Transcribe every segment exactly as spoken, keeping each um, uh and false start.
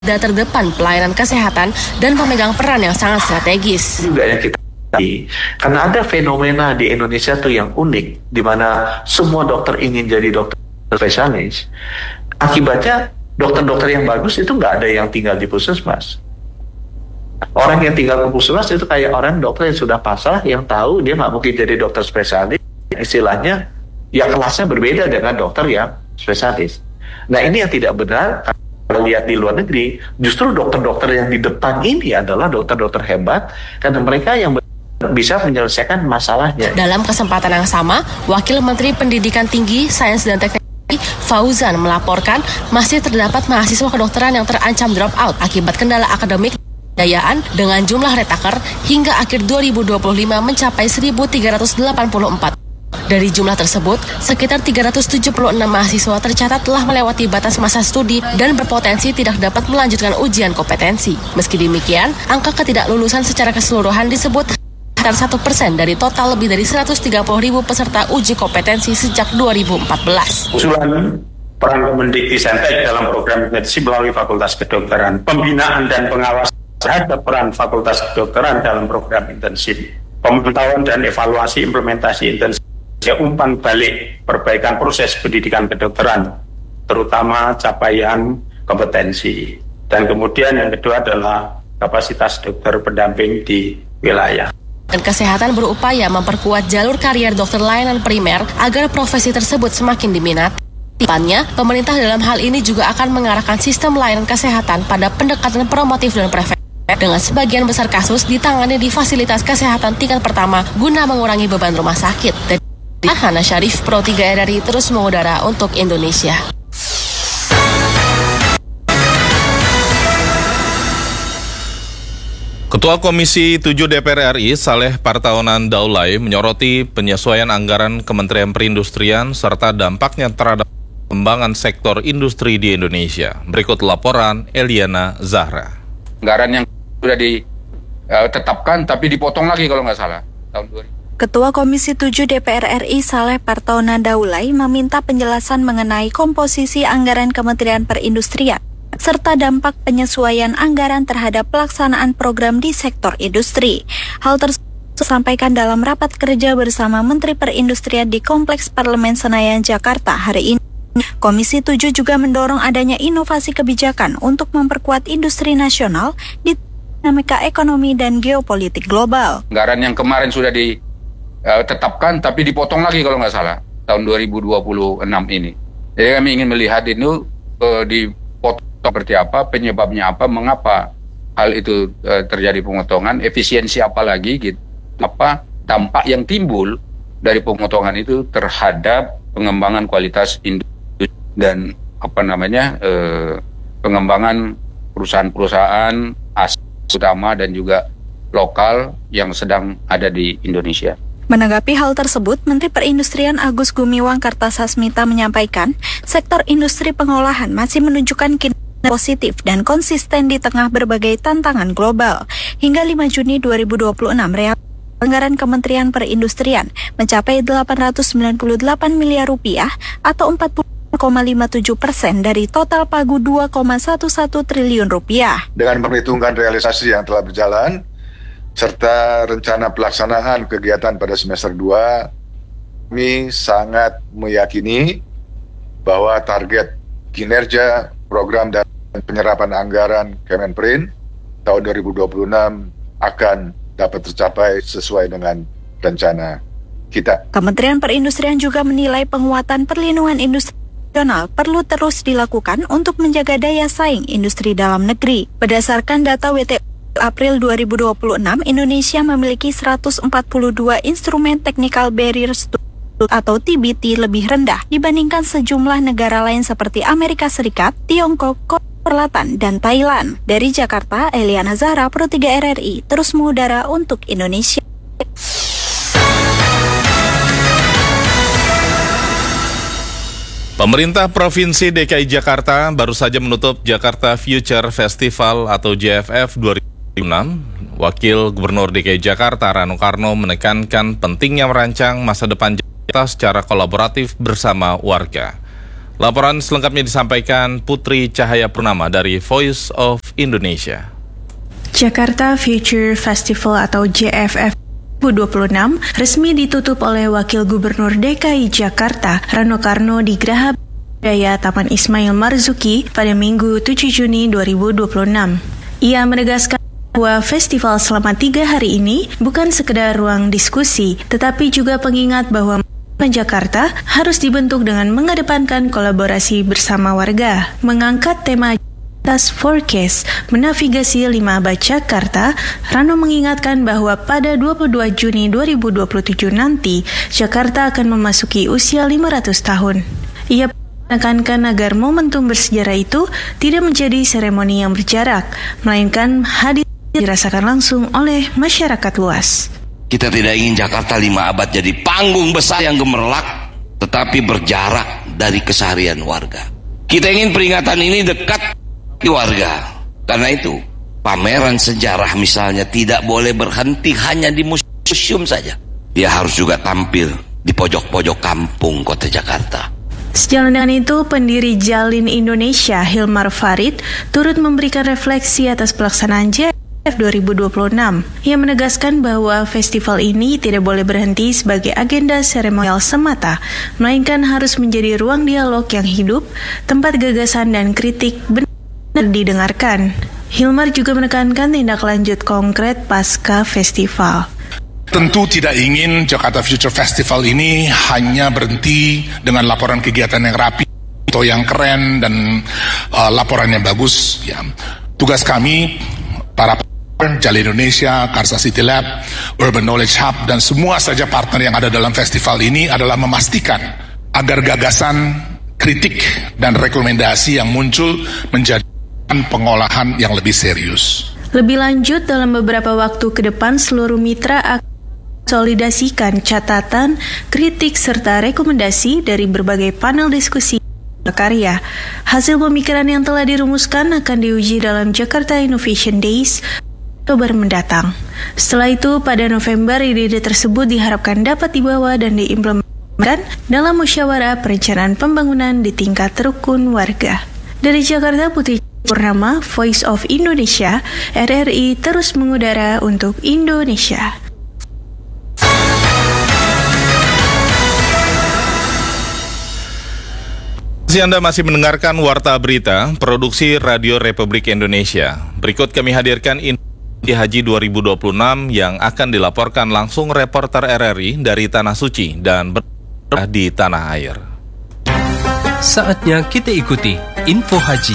garda terdepan pelayanan kesehatan dan pemegang peran yang sangat strategis. Juga yang kita karena ada fenomena di Indonesia tuh yang unik, di mana semua dokter ingin jadi dokter spesialis. Akibatnya dokter-dokter yang bagus itu nggak ada yang tinggal di puskesmas. Orang yang tinggal di puskesmas itu kayak orang dokter yang sudah pasrah, yang tahu dia nggak mungkin jadi dokter spesialis. Istilahnya, ya kelasnya berbeda dengan dokter yang spesialis. Nah ini yang tidak benar. Kalau lihat di luar negeri, justru dokter-dokter yang di depan ini adalah dokter-dokter hebat, karena mereka yang bisa menyelesaikan masalahnya. Dalam kesempatan yang sama, Wakil Menteri Pendidikan Tinggi, Sains dan Teknologi Fauzan melaporkan masih terdapat mahasiswa kedokteran yang terancam drop out akibat kendala akademik dayaan dengan jumlah retaker hingga akhir dua ribu dua puluh lima mencapai seribu tiga ratus delapan puluh empat. Dari jumlah tersebut, sekitar tiga ratus tujuh puluh enam mahasiswa tercatat telah melewati batas masa studi dan berpotensi tidak dapat melanjutkan ujian kompetensi. Meski demikian, angka ketidaklulusan secara keseluruhan disebut sekitar satu persen dari total lebih dari seratus tiga puluh ribu peserta uji kompetensi sejak dua ribu empat belas. Usulan peran Kemendikbudristek dalam program intensif melalui Fakultas Kedokteran, pembinaan dan pengawasan terhadap peran Fakultas Kedokteran dalam program intensif, pemantauan dan evaluasi implementasi intensif, umpan balik perbaikan proses pendidikan kedokteran, terutama capaian kompetensi. Dan kemudian yang kedua adalah kapasitas dokter pendamping di wilayah. Dan kesehatan berupaya memperkuat jalur karier dokter layanan primer agar profesi tersebut semakin diminati. Depannya, pemerintah dalam hal ini juga akan mengarahkan sistem layanan kesehatan pada pendekatan promotif dan preventif dengan sebagian besar kasus ditangani di fasilitas kesehatan tingkat pertama guna mengurangi beban rumah sakit. Dan Hana Syarif, Pro tiga R R I terus mengudara untuk Indonesia. Ketua Komisi tujuh D P R R I, Saleh Partaunan Daulay, menyoroti penyesuaian anggaran Kementerian Perindustrian serta dampaknya terhadap pengembangan sektor industri di Indonesia. Berikut laporan Eliana Zahra. Anggaran yang sudah ditetapkan tapi dipotong lagi kalau nggak salah tahun dua ribu. Ketua Komisi tujuh D P R R I Saleh Partaunan Daulay meminta penjelasan mengenai komposisi anggaran Kementerian Perindustrian serta dampak penyesuaian anggaran terhadap pelaksanaan program di sektor industri. Hal tersebut disampaikan dalam rapat kerja bersama Menteri Perindustrian di Kompleks Parlemen Senayan, Jakarta hari ini. Komisi tujuh juga mendorong adanya inovasi kebijakan untuk memperkuat industri nasional di dinamika ekonomi dan geopolitik global. Anggaran yang kemarin sudah ditetapkan tapi dipotong lagi kalau nggak salah tahun dua ribu dua puluh enam ini. Jadi kami ingin melihat itu uh, dipotong seperti apa, penyebabnya apa, mengapa hal itu uh, terjadi pemotongan, efisiensi apa lagi gitu. Apa dampak yang timbul dari pemotongan itu terhadap pengembangan kualitas industri dan apa namanya uh, pengembangan perusahaan-perusahaan asing utama dan juga lokal yang sedang ada di Indonesia. Menanggapi hal tersebut, Menteri Perindustrian Agus Gumiwang Kartasasmita menyampaikan, sektor industri pengolahan masih menunjukkan kinerja positif dan konsisten di tengah berbagai tantangan global. Hingga lima Juni dua ribu dua puluh enam, real anggaran Kementerian Perindustrian mencapai delapan ratus sembilan puluh delapan miliar rupiah atau empat puluh koma lima tujuh persen dari total pagu dua koma satu satu triliun rupiah. Dengan memperhitungkan realisasi yang telah berjalan, serta rencana pelaksanaan kegiatan pada semester dua, kami sangat meyakini bahwa target kinerja program dan penyerapan anggaran Kemenperin tahun dua ribu dua puluh enam akan dapat tercapai sesuai dengan rencana kita. Kementerian Perindustrian juga menilai penguatan perlindungan industri nasional perlu terus dilakukan untuk menjaga daya saing industri dalam negeri. Berdasarkan data W T O April dua ribu dua puluh enam, Indonesia memiliki seratus empat puluh dua instrumen technical barriers atau T B T lebih rendah dibandingkan sejumlah negara lain seperti Amerika Serikat, Tiongkok, Korea Selatan, dan Thailand. Dari Jakarta, Eliana Zahra, Pro tiga R R I, terus mengudara untuk Indonesia. Pemerintah Provinsi D K I Jakarta baru saja menutup Jakarta Future Festival atau J F F dua ribu enam. Wakil Gubernur D K I Jakarta Rano Karno menekankan pentingnya merancang masa depan Jakarta secara kolaboratif bersama warga. Laporan selengkapnya disampaikan Putri Cahaya Purnama dari Voice of Indonesia. Jakarta Future Festival atau J F F dua ribu dua puluh enam resmi ditutup oleh Wakil Gubernur D K I Jakarta Rano Karno di Geraha Budaya Taman Ismail Marzuki pada Minggu tujuh Juni dua ribu dua puluh enam. Ia menegaskan bahwa festival selama tiga hari ini bukan sekedar ruang diskusi, tetapi juga pengingat bahwa Jakarta harus dibentuk dengan mengedepankan kolaborasi bersama warga. Mengangkat tema Task Forecast menavigasi lima abad Jakarta, Rano mengingatkan bahwa pada dua puluh dua Juni dua ribu dua puluh tujuh nanti, Jakarta akan memasuki usia lima ratus tahun. Ia menekankan agar momentum bersejarah itu tidak menjadi seremoni yang berjarak, melainkan hadir dirasakan langsung oleh masyarakat luas. Kita tidak ingin Jakarta lima abad jadi panggung besar yang gemerlap, tetapi berjarak dari keseharian warga. Kita ingin peringatan ini dekat di warga. Karena itu, pameran sejarah misalnya tidak boleh berhenti hanya di museum saja. Dia harus juga tampil di pojok-pojok kampung kota Jakarta. Sejalan dengan itu, pendiri Jalin Indonesia Hilmar Farid turut memberikan refleksi atas pelaksanaan J F dua ribu dua puluh enam. Ia menegaskan bahwa festival ini tidak boleh berhenti sebagai agenda seremonial semata, melainkan harus menjadi ruang dialog yang hidup, tempat gagasan dan kritik benar didengarkan. Hilmar juga menekankan tindak lanjut konkret pasca festival. Tentu tidak ingin Jakarta Future Festival ini hanya berhenti dengan laporan kegiatan yang rapi atau yang keren dan uh, laporan yang bagus. Ya. Tugas kami, para Jalin Indonesia, Karsa City Lab, Urban Knowledge Hub, dan semua saja partner yang ada dalam festival ini adalah memastikan agar gagasan, kritik, dan rekomendasi yang muncul menjadi pengolahan yang lebih serius. Lebih lanjut, dalam beberapa waktu ke depan, seluruh mitra akan konsolidasikan catatan, kritik, serta rekomendasi dari berbagai panel diskusi karya. Hasil pemikiran yang telah dirumuskan akan diuji dalam Jakarta Innovation Days Oktober mendatang. Setelah itu, pada November, ide-ide tersebut diharapkan dapat dibawa dan diimplementasikan dalam musyawarah perencanaan pembangunan di tingkat rukun warga. Dari Jakarta, Putri Purnama, Voice of Indonesia, R R I terus mengudara untuk Indonesia. Anda masih mendengarkan Warta Berita, produksi Radio Republik Indonesia. Berikut kami hadirkan informasi Haji dua ribu dua puluh enam yang akan dilaporkan langsung reporter R R I dari Tanah Suci dan berada di tanah air. Saatnya kita ikuti Info Haji.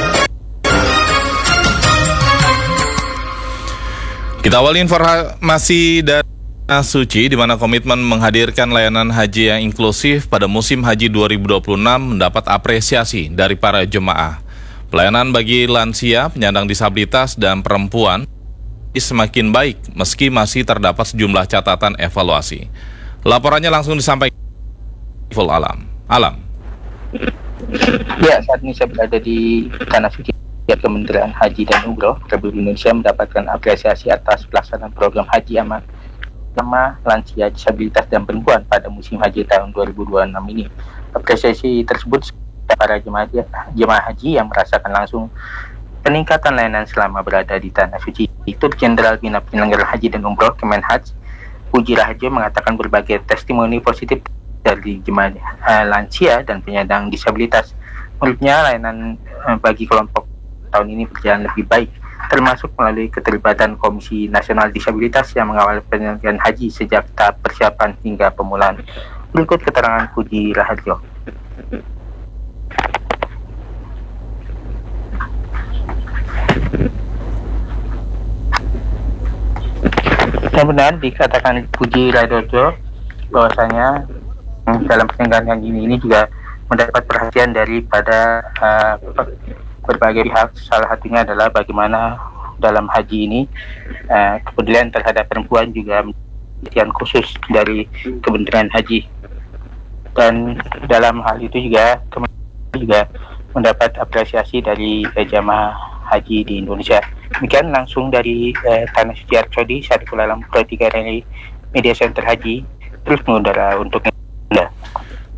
Kita awali informasi dari Tanah Suci, di mana komitmen menghadirkan layanan haji yang inklusif pada musim haji dua ribu dua puluh enam mendapat apresiasi dari para jemaah. Pelayanan bagi lansia, penyandang disabilitas, dan perempuan semakin baik meski masih terdapat sejumlah catatan evaluasi. Laporannya langsung disampaikan Full Alam. Alam. Ya, saat ini saya berada di Tanah Suci. Kementerian Haji dan Umroh Republik Indonesia mendapatkan apresiasi atas pelaksanaan program haji aman sama lansia, disabilitas, dan perempuan pada musim haji tahun dua ribu dua puluh enam ini. Apresiasi tersebut para jemaah, jemaah haji yang merasakan langsung peningkatan layanan selama berada di Tanah Suci. Direktur Jenderal Bina Penyelenggaraan Haji dan Umroh Kemenhaj, Puji Raharjo, mengatakan berbagai testimoni positif dari jemaah uh, lansia dan penyandang disabilitas. Menurutnya, layanan uh, bagi kelompok tahun ini berjalan lebih baik, termasuk melalui keterlibatan Komisi Nasional Disabilitas yang mengawal penyelenggaraan haji sejak tahap persiapan hingga pemulaan. Berikut keterangan Puji Raharjo. Yang benar dikatakan Puji Raharjo bahwasanya dalam penyelenggaraan haji ini juga mendapat perhatian daripada uh, berbagai pihak. Salah satunya adalah bagaimana dalam haji ini uh, kepedulian terhadap perempuan juga perhatian khusus dari Kementerian Haji, dan dalam hal itu juga Kementerian juga mendapat apresiasi dari uh, jamaah haji di Indonesia. Demikian langsung dari uh, Tanah Suci Arcodi, Syariful Alam, Pro tiga R R I Media Center Haji, terus mengudara untuk Anda.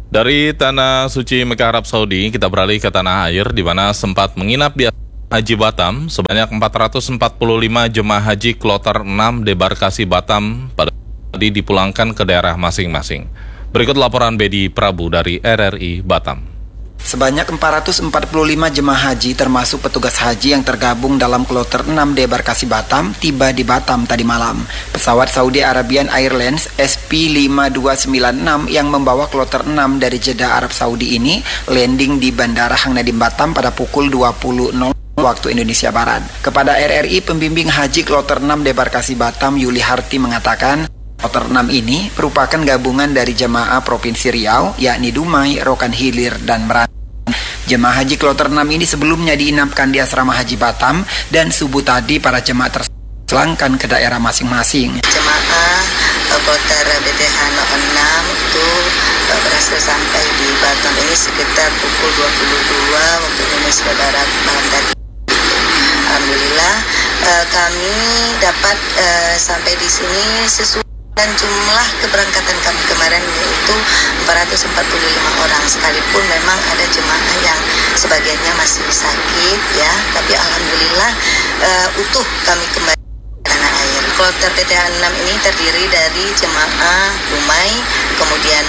Dari Tanah Suci Mekah Arab Saudi, kita beralih ke tanah air di mana sempat menginap di Haji Batam sebanyak empat ratus empat puluh lima jemaah haji kloter enam debarkasi Batam pada tadi dipulangkan ke daerah masing-masing. Berikut laporan Bedi Prabu dari R R I Batam. Sebanyak empat ratus empat puluh lima jemaah haji termasuk petugas haji yang tergabung dalam kloter enam debarkasi Batam tiba di Batam tadi malam. Pesawat Saudi Arabian Airlines S P lima dua sembilan enam yang membawa kloter enam dari Jeddah Arab Saudi ini landing di Bandara Hang Nadim Batam pada pukul dua puluh waktu Indonesia Barat. Kepada R R I, pembimbing haji kloter enam debarkasi Batam Yuli Harti mengatakan kloter enam ini merupakan gabungan dari jemaah Provinsi Riau yakni Dumai, Rokan Hilir, dan Merak. Jemaah haji kloter enam ini sebelumnya diinapkan di asrama haji Batam dan subuh tadi para jemaah terselangkan ke daerah masing-masing. Jemaah kloter B T H nol enam itu berhasil sampai di Batam ini sekitar pukul dua puluh dua waktu Indonesia Barat malam tadi. Alhamdulillah kami dapat sampai di sini sesuai dan jumlah keberangkatan kami kemarin yaitu empat ratus empat puluh lima orang, sekalipun memang ada jemaah yang sebagiannya masih sakit ya, tapi alhamdulillah uh, utuh kami kembali ke tanah air. Kloter P T H enam ini terdiri dari jemaah Dumai, kemudian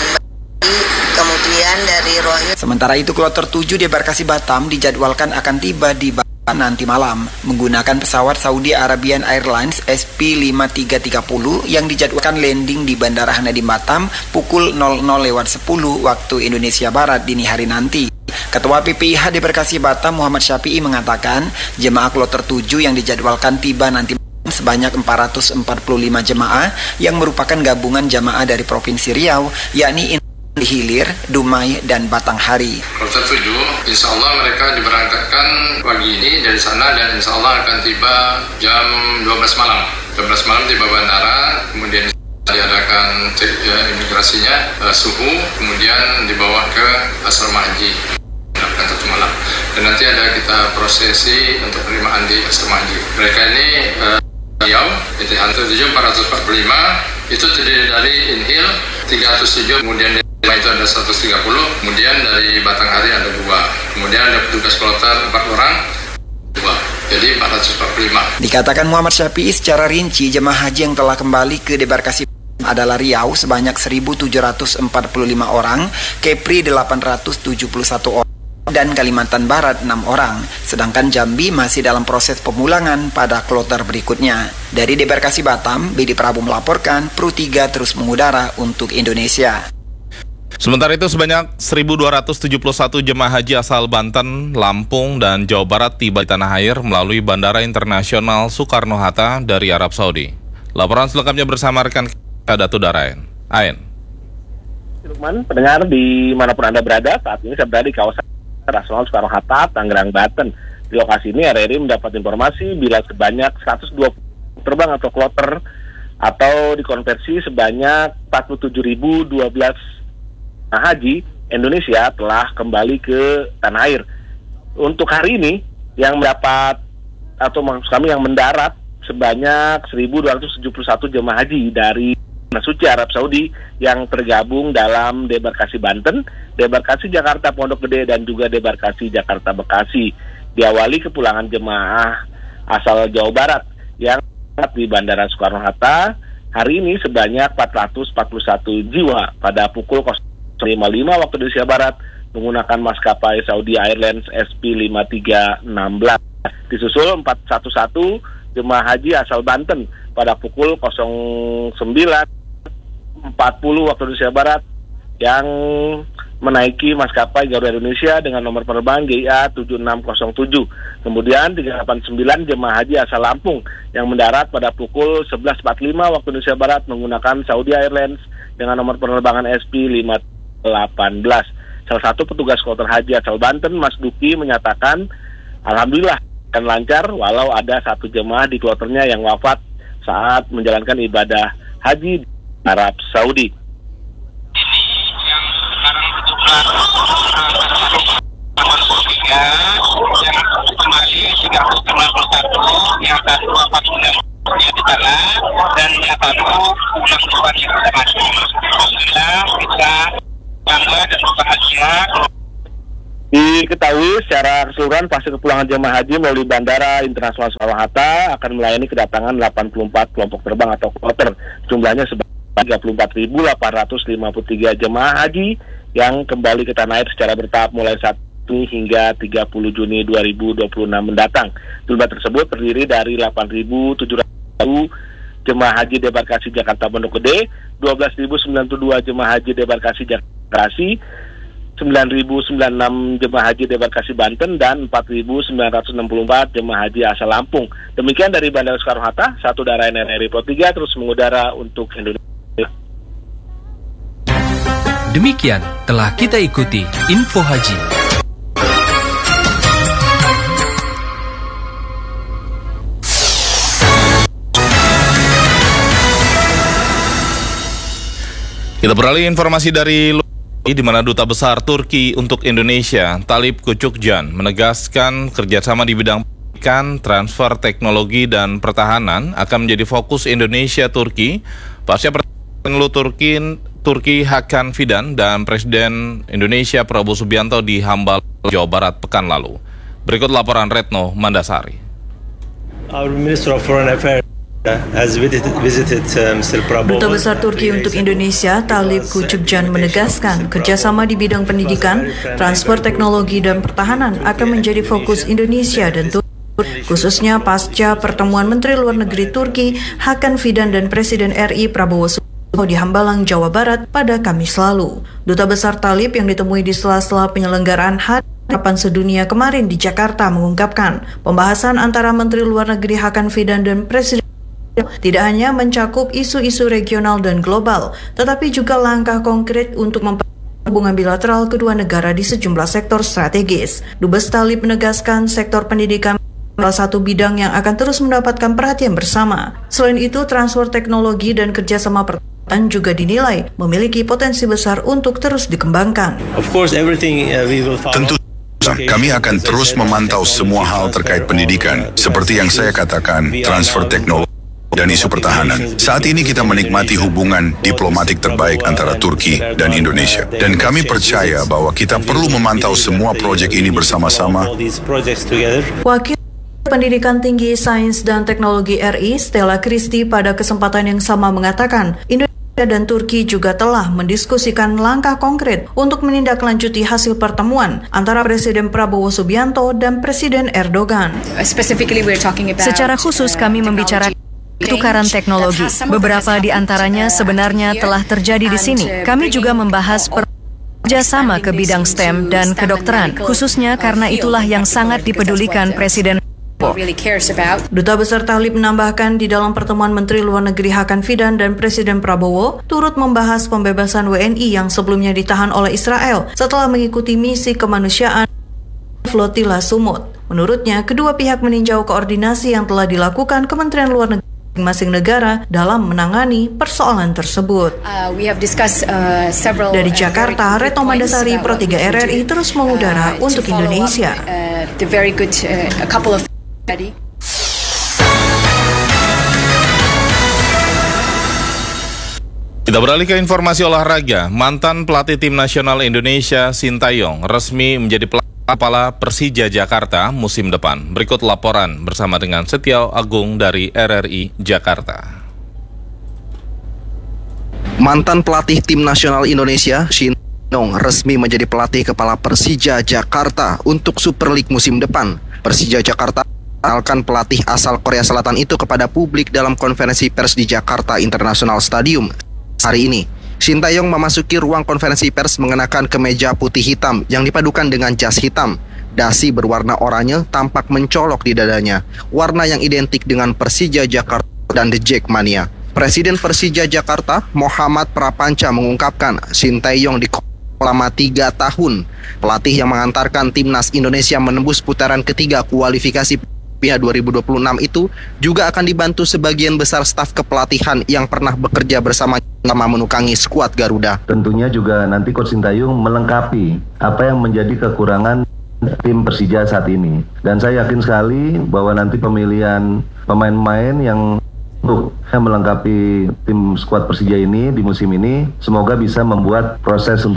kemudian dari Rohingya. Sementara itu kloter tujuh debarkasi Batam dijadwalkan akan tiba di Batam nanti malam menggunakan pesawat Saudi Arabian Airlines S P lima tiga tiga nol yang dijadwalkan landing di Bandara Hang Nadim Batam pukul nol nol lewat sepuluh waktu Indonesia Barat dini hari nanti. Ketua P P I H Debarkasi Batam Muhammad Syafi'i mengatakan jemaah kloter tujuh yang dijadwalkan tiba nanti sebanyak empat ratus empat puluh lima jemaah yang merupakan gabungan jemaah dari Provinsi Riau yakni Hilir, Dumai, dan Batanghari. Kloter tujuh, insya Allah mereka diberangkatkan pagi ini dari sana dan insya Allah akan tiba jam dua belas malam. dua belas malam tiba bandara, kemudian diadakan cek ya, imigrasinya, uh, suhu, kemudian dibawa ke asrama haji. Satu malam. Dan nanti ada kita prosesi untuk penerimaan di asrama haji. Mereka ini uh, Riau, P T H tujuh empat ratus empat puluh lima, itu terdiri dari Inhil tiga ratus tujuh, kemudian itu ada seratus tiga puluh, kemudian dari Batanghari ada dua, kemudian ada petugas kloter empat orang, dua, jadi empat ratus empat puluh lima. Dikatakan Muhammad Syafi'i secara rinci, jemaah haji yang telah kembali ke debarkasi adalah Riau sebanyak seribu tujuh ratus empat puluh lima orang, Kepri delapan ratus tujuh puluh satu orang, dan Kalimantan Barat enam orang, sedangkan Jambi masih dalam proses pemulangan pada kloter berikutnya. Dari debarkasi Batam, Bedi Prabu melaporkan, Pro tiga terus mengudara untuk Indonesia. Sementara itu sebanyak seribu dua ratus tujuh puluh satu jemaah haji asal Banten, Lampung, dan Jawa Barat tiba di tanah air melalui Bandara Internasional Soekarno-Hatta dari Arab Saudi. Laporan selengkapnya bersama rekan kita Datu Daraen. Ain. Lukman, pendengar di manapun Anda berada, saat ini saya berada di kawasan Internasional Soekarno-Hatta, Tangerang, Banten. Di lokasi ini R R I mendapat informasi bila sebanyak seratus dua puluh terbang atau kloter atau dikonversi sebanyak empat puluh tujuh ribu dua belas haji Indonesia telah kembali ke tanah air. Untuk hari ini yang mendapat atau maksud kami yang mendarat sebanyak seribu dua ratus tujuh puluh satu jemaah haji dari Tanah Suci Arab Saudi yang tergabung dalam debarkasi Banten, debarkasi Jakarta Pondok Gede, dan juga debarkasi Jakarta Bekasi. Diawali kepulangan jemaah asal Jawa Barat yang di Bandara Soekarno-Hatta hari ini sebanyak empat ratus empat puluh satu jiwa pada pukul lima puluh lima waktu Indonesia Barat menggunakan maskapai Saudi Airlines S P lima tiga enam belas. Disusul empat ratus sebelas jemaah haji asal Banten pada pukul sembilan empat puluh waktu Indonesia Barat yang menaiki maskapai Garuda Indonesia dengan nomor penerbangan G I A tujuh enam nol tujuh. Kemudian tiga ratus delapan puluh sembilan jemaah haji asal Lampung yang mendarat pada pukul sebelas empat puluh lima waktu Indonesia Barat menggunakan Saudi Airlines dengan nomor penerbangan S P lima delapan belas. Salah satu petugas kloter haji asal Banten, Mas Duki, menyatakan alhamdulillah akan lancar walau ada satu jemaah di kloternya yang wafat saat menjalankan ibadah haji di Arab Saudi. Yang sekarang berjumlah tiga yang kembali tiga ratus lima puluh satu, yang satu empat puluh enam yang di sana, dan yang satu pulang depan yang sudah masuk. Alhamdulillah bisa bangga dan berbahagia. Diketahui secara keseluruhan fase kepulangan jemaah haji melalui Bandara Internasional Soekarno-Hatta akan melayani kedatangan delapan puluh empat kelompok terbang atau kloter. Jumlahnya sebanyak tiga puluh empat ribu delapan ratus lima puluh tiga jemaah haji yang kembali ke tanah air secara bertahap mulai saat ini hingga tiga puluh Juni dua ribu dua puluh enam mendatang. Jumlah tersebut terdiri dari delapan ribu tujuh ratus jemaah haji debarkasi Jakarta Pondok Gede, dua belas ribu sembilan puluh dua jemaah haji debarkasi Jakarta, sembilan ribu sembilan puluh enam jemaah haji debarkasi Banten, dan empat ribu sembilan ratus enam puluh empat jemaah haji asal Lampung. Demikian dari Bandara Soekarno-Hatta, satu darah N R I Pro tiga terus mengudara untuk Indonesia. Demikian telah kita ikuti Info Haji. Kita beralih informasi dari di mana Duta Besar Turki untuk Indonesia, Talip Küçükcan, menegaskan kerjasama di bidang pendidikan, transfer teknologi, dan pertahanan akan menjadi fokus Indonesia-Turki pasca pertemuan Turki, Turki Hakan Fidan dan Presiden Indonesia Prabowo Subianto di Hambalang, Jawa Barat pekan lalu. Berikut laporan Retno Mandasari. Our Minister of Foreign Affairs has visited, visited uh, Mister Prabowo. Duta Besar Turki untuk Indonesia, Talip Küçükcan, menegaskan kerjasama di bidang pendidikan, transfer teknologi, dan pertahanan akan menjadi fokus Indonesia dan Turki, khususnya pasca pertemuan Menteri Luar Negeri Turki Hakan Fidan dan Presiden R I Prabowo Subianto di Hambalang, Jawa Barat pada Kamis lalu. Duta Besar Talip yang ditemui di sela-sela penyelenggaraan Hari Harapan Sedunia kemarin di Jakarta mengungkapkan pembahasan antara Menteri Luar Negeri Hakan Fidan dan Presiden tidak hanya mencakup isu-isu regional dan global, tetapi juga langkah konkret untuk memperkuat hubungan bilateral kedua negara di sejumlah sektor strategis. Dubes Talip menegaskan sektor pendidikan salah satu bidang yang akan terus mendapatkan perhatian bersama. Selain itu, transfer teknologi dan kerjasama pertahanan juga dinilai memiliki potensi besar untuk terus dikembangkan. Of course, everything uh, we will follow. Tentu kami akan terus memantau semua hal terkait pendidikan, seperti yang saya katakan, transfer teknologi dan isu pertahanan. Saat ini kita menikmati hubungan diplomatik terbaik antara Turki dan Indonesia. Dan kami percaya bahwa kita perlu memantau semua proyek ini bersama-sama. Wakil Pendidikan Tinggi Sains dan Teknologi R I, Stella Christie, pada kesempatan yang sama mengatakan, Indonesia dan Turki juga telah mendiskusikan langkah konkret untuk menindaklanjuti hasil pertemuan antara Presiden Prabowo Subianto dan Presiden Erdogan. Secara khusus kami membicarakan tukaran teknologi. Beberapa di antaranya sebenarnya telah terjadi di sini. Kami juga membahas kerjasama ke bidang STEM dan kedokteran, khususnya karena itulah yang sangat dipedulikan Presiden. Duta Besar Talip menambahkan di dalam pertemuan Menteri Luar Negeri Hakan Fidan dan Presiden Prabowo turut membahas pembebasan W N I yang sebelumnya ditahan oleh Israel setelah mengikuti misi kemanusiaan Flotilla Sumut. Menurutnya, kedua pihak meninjau koordinasi yang telah dilakukan Kementerian Luar Negeri masing-masing negara dalam menangani persoalan tersebut. Uh, we have discussed, uh, several, Dari Jakarta, Retno Mandasari, Pro tiga R R I terus mengudara uh, untuk Indonesia. Uh, the very good, uh, a couple of Kita beralih ke informasi olahraga. Mantan pelatih tim nasional Indonesia Sintayong resmi menjadi pelatih kepala Persija Jakarta musim depan. Berikut laporan bersama dengan Setia Agung dari R R I Jakarta. Mantan pelatih tim nasional Indonesia Sintayong resmi menjadi pelatih kepala Persija Jakarta untuk Super League musim depan. Persija Jakarta mengenalkan pelatih asal Korea Selatan itu kepada publik dalam konferensi pers di Jakarta International Stadium hari ini. Sintayong memasuki ruang konferensi pers mengenakan kemeja putih hitam yang dipadukan dengan jas hitam. Dasi berwarna oranye tampak mencolok di dadanya, warna yang identik dengan Persija Jakarta dan The Jackmania. Presiden Persija Jakarta, Muhammad Prapanca, mengungkapkan Sintayong di selama tiga tahun. Pelatih yang mengantarkan timnas Indonesia menembus putaran ketiga kualifikasi dua ribu dua puluh enam itu juga akan dibantu sebagian besar staf kepelatihan yang pernah bekerja bersama sama menukangi skuad Garuda. Tentunya juga nanti Coach Sintayong melengkapi apa yang menjadi kekurangan tim Persija saat ini. Dan saya yakin sekali bahwa nanti pemilihan pemain-pemain yang untuk melengkapi tim skuad Persija ini di musim ini semoga bisa membuat proses untuk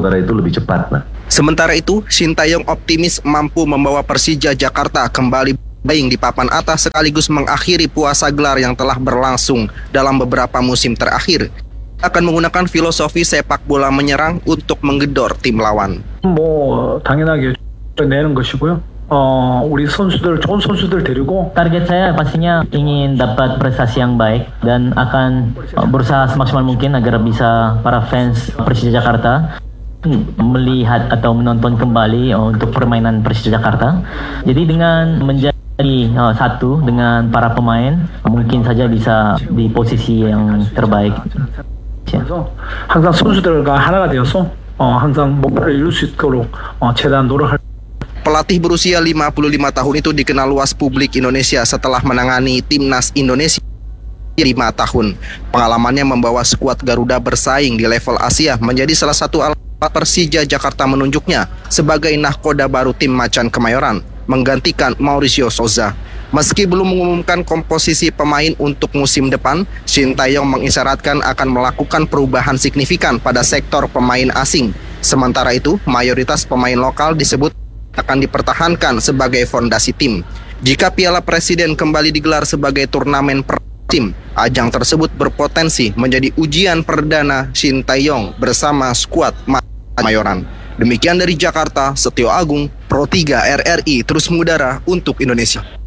negara itu lebih cepat. Nah. Sementara itu, Sintayong optimis mampu membawa Persija Jakarta kembali bersaing di papan atas sekaligus mengakhiri puasa gelar yang telah berlangsung dalam beberapa musim terakhir. Akan menggunakan filosofi sepak bola menyerang untuk menggedor tim lawan. 뭐 당연하게 내는 것이고요. 어, 우리 선수들 좋은 선수들 데리고 target saya pastinya ingin dapat prestasi yang baik dan akan berusaha semaksimal mungkin agar bisa para fans Persija Jakarta melihat atau menonton kembali untuk permainan Persija Jakarta. Jadi dengan menjadi uh, satu dengan para pemain mungkin saja bisa di posisi yang terbaik. 그래서 항상 선수들과 하나가 되어서 어, 항상 목표를 이룰 수 있도록 어, 최대한 노력할. Pelatih berusia lima puluh lima tahun itu dikenal luas publik Indonesia setelah menangani timnas Indonesia lima tahun. Pengalamannya membawa skuad Garuda bersaing di level Asia menjadi salah satu alat Persija Jakarta menunjuknya sebagai nahkoda baru tim Macan Kemayoran, menggantikan Mauricio Souza. Meski belum mengumumkan komposisi pemain untuk musim depan, Sintayong mengisyaratkan akan melakukan perubahan signifikan pada sektor pemain asing. Sementara itu, mayoritas pemain lokal disebut akan dipertahankan sebagai fondasi tim. Jika Piala Presiden kembali digelar sebagai turnamen per tim, ajang tersebut berpotensi menjadi ujian perdana Sintayong bersama skuad Kemayoran. Demikian dari Jakarta, Setio Agung, Pro tiga R R I terus mengudara untuk Indonesia.